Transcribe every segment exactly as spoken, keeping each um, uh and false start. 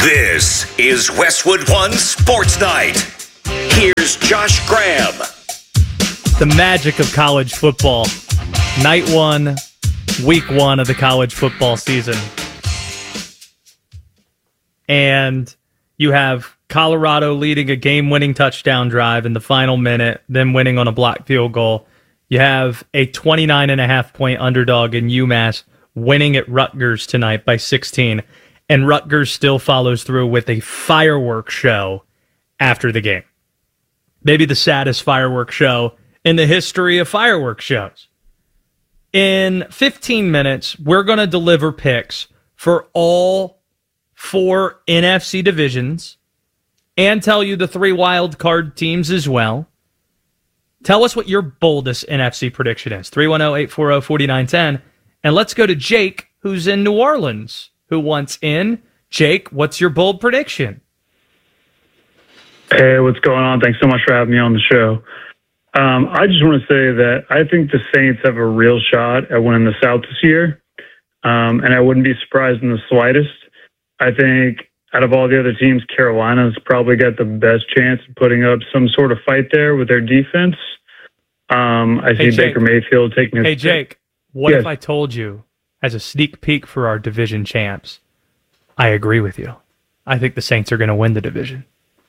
This is Westwood One Sports Night. Here's Josh Graham. The magic of college football. Night one, week one of the college football season. And you have Colorado leading a game-winning touchdown drive in the final minute, then winning on a blocked field goal. You have a twenty-nine and a half point underdog in UMass winning at Rutgers tonight by sixteen. And Rutgers still follows through with a fireworks show after the game. Maybe the saddest fireworks show in the history of fireworks shows. In fifteen minutes, we're going to deliver picks for all four N F C divisions and tell you the three wild card teams as well. Tell us what your boldest N F C prediction is. three one zero, eight four zero, four nine one zero. And let's go to Jake, who's in New Orleans, who wants in. Jake, what's your bold prediction? Hey, what's going on? Thanks so much for having me on the show. Um, I just want to say that I think the Saints have a real shot at winning the South this year, um, and I wouldn't be surprised in the slightest. I think out of all the other teams, Carolina's probably got the best chance of putting up some sort of fight there with their defense. Um, I Hey, see Jake. Baker Mayfield taking a Hey, Jake, what Yes. if I told you, as a sneak peek for our division champs, I agree with you. I think the Saints are going to win the division.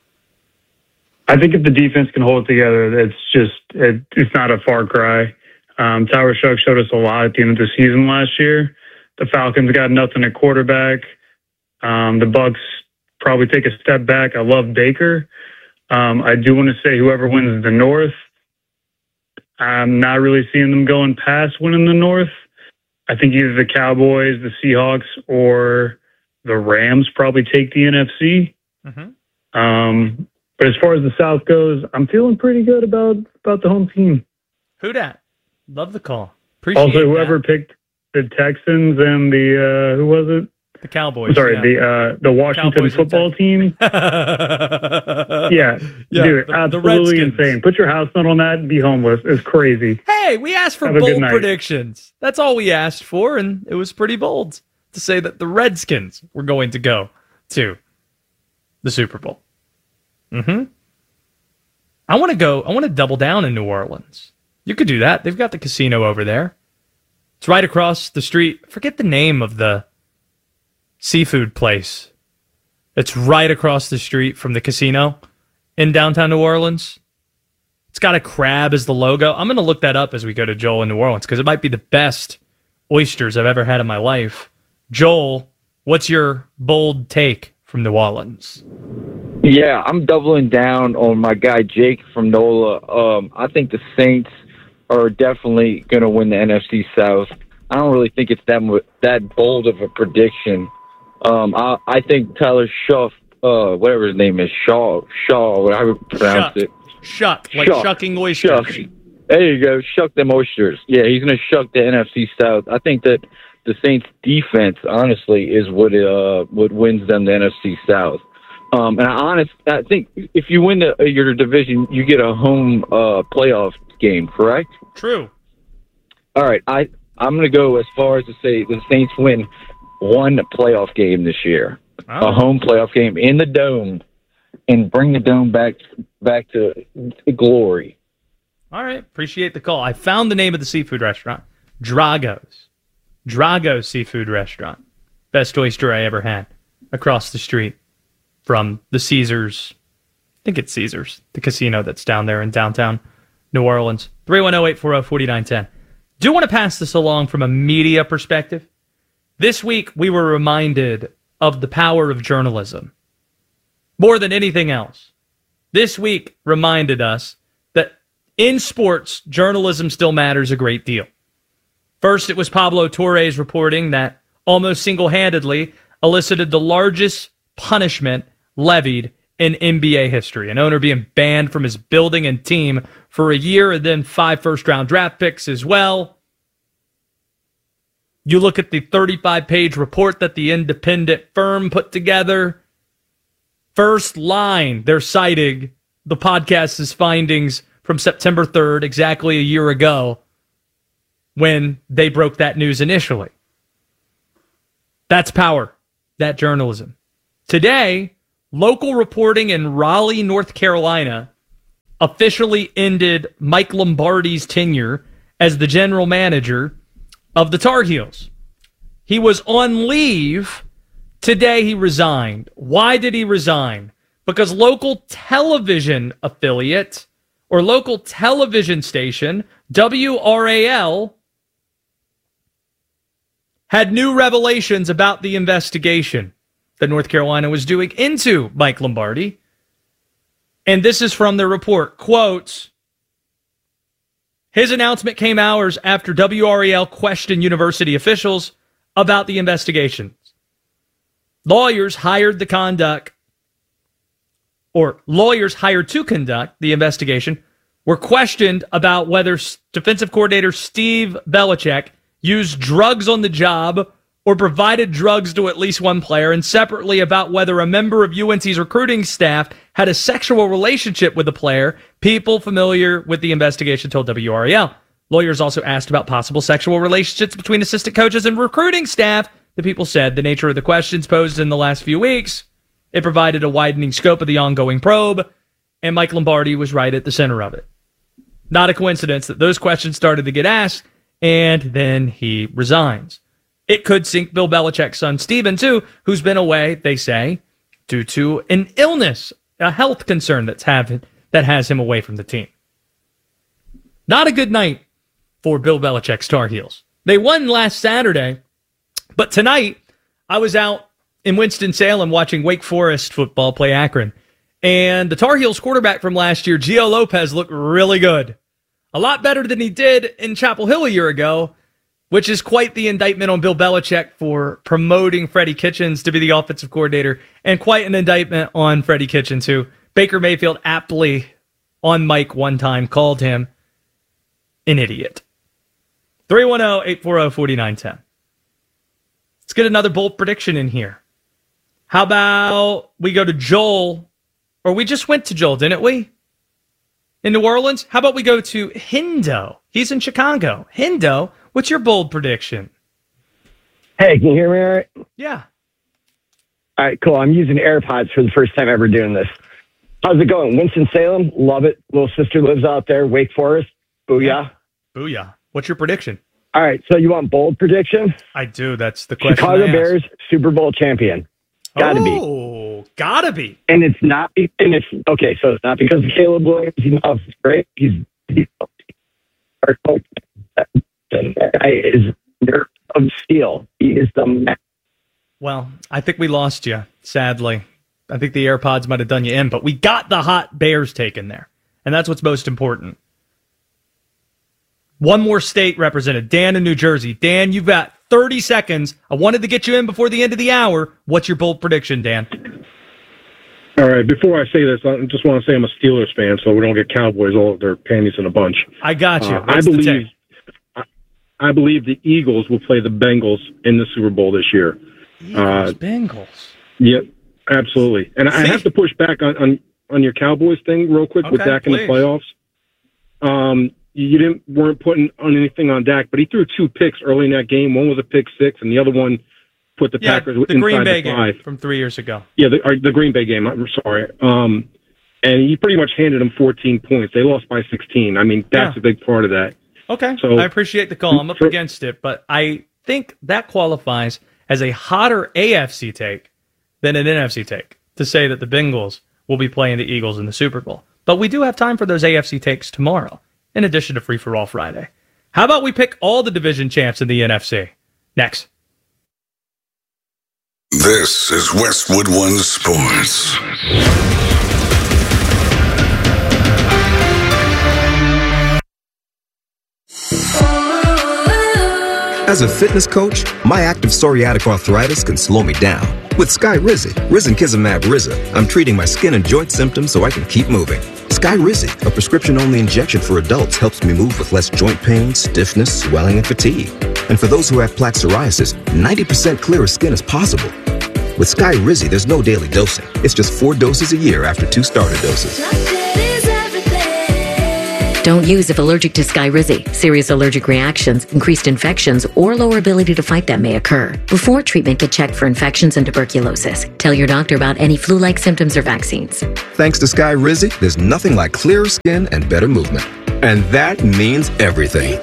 I think if the defense can hold it together, it's just it, it's not a far cry. Um, Tyler Shuck showed us a lot at the end of the season last year. The Falcons got nothing at quarterback. Um, the Bucks probably take a step back. I love Baker. Um, I do want to say whoever wins the North, I'm not really seeing them going past winning the North. I think either the Cowboys, the Seahawks, or the Rams probably take the N F C. Mm-hmm. Um, but as far as the South goes, I'm feeling pretty good about, about the home team. Who dat? Love the call. Appreciate Also, whoever that. picked the Texans and the, uh, who was it? The Cowboys. I'm sorry, yeah. the uh, the Washington Cowboys and football team. yeah, Yeah, dude, the- the absolutely Redskins. insane. Put your house note on that and be homeless. It's crazy. Hey, we asked for Have a good bold night. predictions. That's all we asked for, and it was pretty bold to say that the Redskins were going to go to the Super Bowl. Mm-hmm. I want to go, I want to double down in New Orleans. You could do that. They've got the casino over there. It's right across the street. I forget the name of the seafood place. It's right across the street from the casino in downtown New Orleans. It's got a crab as the logo. I'm going to look that up as we go to Joel in New Orleans because it might be the best oysters I've ever had in my life. Joel, what's your bold take from New Orleans? Yeah, I'm doubling down on my guy Jake from NOLA. Um, I think the Saints are definitely going to win the N F C South. I don't really think it's that mo- that bold of a prediction. Um, I, I think Tyler Shuff, uh, whatever his name is, Shaw, Shaw, whatever you pronounce Shuck. it. Shuck, like Shuck. shucking oysters. Shuck. There you go, shuck them oysters. Yeah, he's going to shuck the N F C South. I think that the Saints' defense, honestly, is what uh what wins them the N F C South. Um, and I honest, I think if you win the, your division, you get a home uh playoff game, correct? True. All right, I I'm going to go as far as to say the Saints win one playoff game this year, Oh. a home playoff game in the Dome, and bring the Dome back back to glory. All right, appreciate the call. I found the name of the seafood restaurant. Drago's. Drago's Seafood Restaurant. Best oyster I ever had. Across the street from the Caesars. I think it's Caesars, the casino that's down there in downtown New Orleans. three one zero, eight four zero, four nine one zero. Do want to pass this along from a media perspective. This week, we were reminded of the power of journalism. More than anything else. This week reminded us that in sports, journalism still matters a great deal. First, it was Pablo Torres reporting that almost single-handedly elicited the largest punishment levied in N B A history. An owner being banned from his building and team for a year and then five first-round draft picks as well. You look at the thirty-five page report that the independent firm put together. First line, they're citing the podcast's findings from September third, exactly a year ago, when they broke that news initially. That's power. That journalism. Today, local reporting in Raleigh, North Carolina, officially ended Mike Lombardi's tenure as the general manager of the Tar Heels. He was on leave. Today he resigned. Why did he resign? Because local television affiliate or local television station, W R A L, had new revelations about the investigation that North Carolina was doing into Mike Lombardi. And this is from the report. Quote, his announcement came hours after W R A L questioned university officials about the investigations. Lawyers hired the conduct, or lawyers hired to conduct the investigation, were questioned about whether defensive coordinator Steve Belichick used drugs on the job or provided drugs to at least one player, and separately about whether a member of U N C's recruiting staff had a sexual relationship with the player. People familiar with the investigation told W R A L. Lawyers also asked about possible sexual relationships between assistant coaches and recruiting staff. The people said the nature of the questions posed in the last few weeks, it provided a widening scope of the ongoing probe, and Mike Lombardi was right at the center of it. Not a coincidence that those questions started to get asked, and then he resigns. It could sink Bill Belichick's son, Steven, too, who's been away, they say, due to an illness, a health concern that's have, that has him away from the team. Not a good night for Bill Belichick's Tar Heels. They won last Saturday, but tonight I was out in Winston-Salem watching Wake Forest football play Akron, and the Tar Heels quarterback from last year, Gio Lopez, looked really good. A lot better than he did in Chapel Hill a year ago, which is quite the indictment on Bill Belichick for promoting Freddie Kitchens to be the offensive coordinator, and quite an indictment on Freddie Kitchens, who Baker Mayfield aptly on mic one time called him an idiot. three one zero, eight four zero, four nine one zero. Let's get another bold prediction in here. How about we go to Joel, or we just went to Joel, didn't we? In New Orleans? How about we go to Hendo? He's in Chicago. Hendo, what's your bold prediction? Hey, can you hear me all right? Yeah. All right, cool. I'm using AirPods for the first time ever doing this. How's it going? Winston-Salem, love it. Little sister lives out there. Wake Forest, booyah. Yeah. Booyah. What's your prediction? All right, so you want bold prediction? I do. That's the question. Chicago Bears, Super Bowl champion. Gotta oh, be. Oh, gotta be. And it's not, and it's, okay, so it's not because of Caleb Williams. He knows it's great. He's, he's our coach. That guy is nerve of steel. He is the man. Well, I think we lost you, sadly. I think the AirPods might have done you in, but we got the hot Bears taken there. And that's what's most important. One more state represented, Dan in New Jersey. Dan, you've got thirty seconds. I wanted to get you in before the end of the hour. What's your bold prediction, Dan? All right, before I say this, I just want to say I'm a Steelers fan, so we don't get Cowboys all of their panties in a bunch. I got you. Uh, I believe I, I believe the Eagles will play the Bengals in the Super Bowl this year. Eagles, uh, Bengals. Yep, yeah, absolutely. And See? I have to push back on, on, on your Cowboys thing real quick okay, with Dak in the playoffs. Um, you didn't weren't putting on anything on Dak, but he threw two picks early in that game. One was a pick six, and the other one put the yeah, Packers the inside Green Bay the five. Game from three years ago. Yeah, the, or the Green Bay game. I'm sorry. Um, and he pretty much handed them fourteen points. They lost by sixteen. I mean, that's yeah. a big part of that. Okay, so I appreciate the call. I'm up for, against it, but I think that qualifies as a hotter A F C take than an N F C take to say that the Bengals will be playing the Eagles in the Super Bowl. But we do have time for those A F C takes tomorrow, in addition to Free For All Friday. How about we pick all the division champs in the N F C? Next. This is Westwood One Sports. As a fitness coach, my active psoriatic arthritis can slow me down. With Skyrizi, Risankizumab Riza, I'm treating my skin and joint symptoms so I can keep moving. Skyrizi, a prescription-only injection for adults, helps me move with less joint pain, stiffness, swelling, and fatigue. And for those who have plaque psoriasis, ninety percent clearer skin is possible. With Skyrizi, there's no daily dosing. It's just four doses a year after two starter doses. Don't use if allergic to Skyrizi. Serious allergic reactions, increased infections, or lower ability to fight them may occur. Before treatment, get checked for infections and tuberculosis. Tell your doctor about any flu-like symptoms or vaccines. Thanks to Skyrizi, there's nothing like clearer skin and better movement. And that means everything.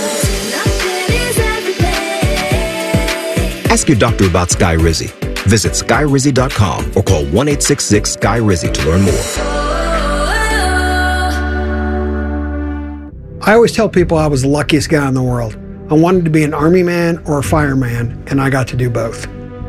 Ask your doctor about Skyrizi. Visit Skyrizi dot com or call one eight six six Sky Rizzy to learn more. I always tell people I was the luckiest guy in the world. I wanted to be an Army man or a fireman, and I got to do both.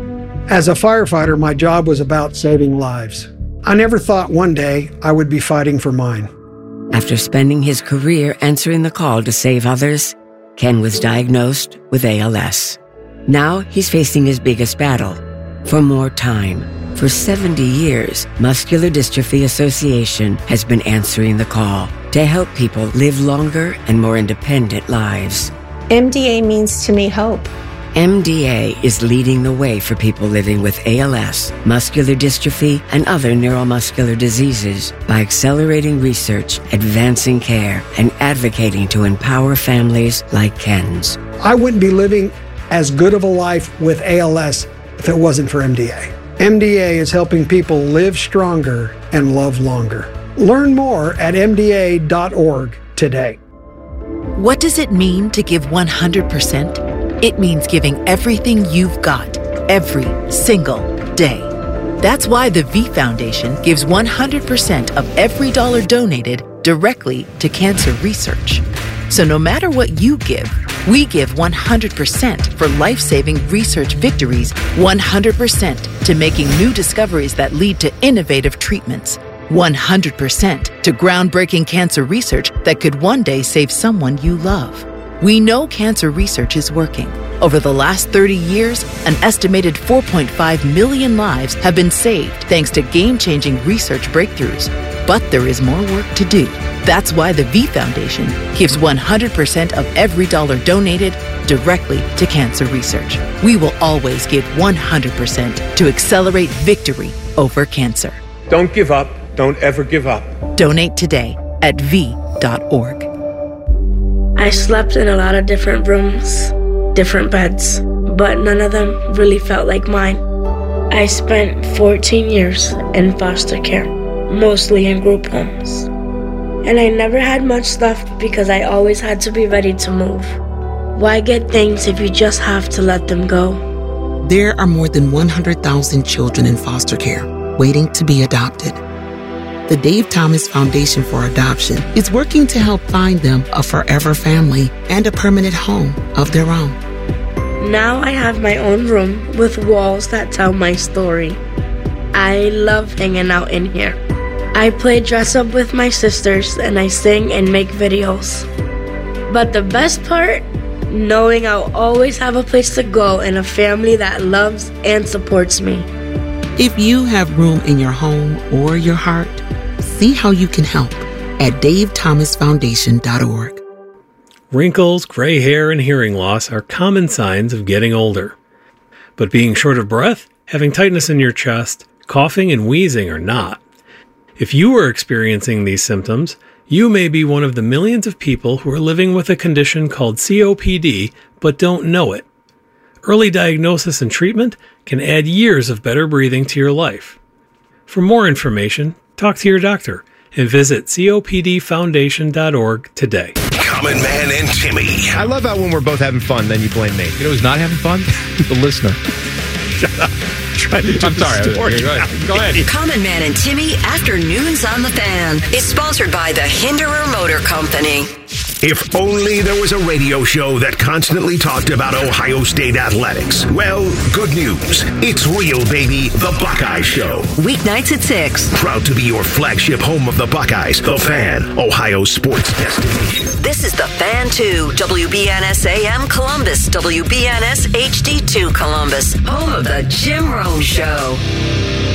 As a firefighter, my job was about saving lives. I never thought one day I would be fighting for mine. After spending his career answering the call to save others, Ken was diagnosed with A L S. Now he's facing his biggest battle, for more time. For seventy years, Muscular Dystrophy Association has been answering the call to help people live longer and more independent lives. M D A means to me hope. M D A is leading the way for people living with A L S, muscular dystrophy, and other neuromuscular diseases by accelerating research, advancing care, and advocating to empower families like Ken's. I wouldn't be living as good of a life with A L S if it wasn't for M D A. M D A is helping people live stronger and love longer. Learn more at M D A dot org today. What does it mean to give one hundred percent? It means giving everything you've got, every single day. That's why the V Foundation gives one hundred percent of every dollar donated directly to cancer research. So no matter what you give, we give one hundred percent for life-saving research victories, one hundred percent to making new discoveries that lead to innovative treatments, one hundred percent to groundbreaking cancer research that could one day save someone you love. We know cancer research is working. Over the last thirty years, an estimated four point five million lives have been saved thanks to game-changing research breakthroughs. But there is more work to do. That's why the V Foundation gives one hundred percent of every dollar donated directly to cancer research. We will always give one hundred percent to accelerate victory over cancer. Don't give up. Don't ever give up. Donate today at V dot org. I slept in a lot of different rooms, different beds, but none of them really felt like mine. I spent fourteen years in foster care, mostly in group homes. And I never had much stuff because I always had to be ready to move. Why get things if you just have to let them go? There are more than one hundred thousand children in foster care waiting to be adopted. The Dave Thomas Foundation for Adoption is working to help find them a forever family and a permanent home of their own. Now I have my own room with walls that tell my story. I love hanging out in here. I play dress up with my sisters and I sing and make videos. But the best part? Knowing I'll always have a place to go and a family that loves and supports me. If you have room in your home or your heart, see how you can help at Dave Thomas Foundation dot org. Wrinkles, gray hair, and hearing loss are common signs of getting older. But being short of breath, having tightness in your chest, coughing, and wheezing are not. If you are experiencing these symptoms, you may be one of the millions of people who are living with a condition called C O P D but don't know it. Early diagnosis and treatment can add years of better breathing to your life. For more information, talk to your doctor and visit C O P D Foundation dot org today. Common Man and Timmy. I love how when we're both having fun, then you blame me. You know who's not having fun? The listener. Shut up. Trying to I'm sorry. Story. Go ahead. Go ahead. Common Man and Timmy Afternoons on the Fan is sponsored by the Hinderer Motor Company. If only there was a radio show that constantly talked about Ohio State athletics. Well, good news. It's real, baby. The Buckeye Show. Weeknights at six. Proud to be your flagship home of the Buckeyes. The Fan, Ohio sports destination. This is The Fan two, W B N S A M Columbus, W B N S H D two Columbus, home of the Jim Rome Show.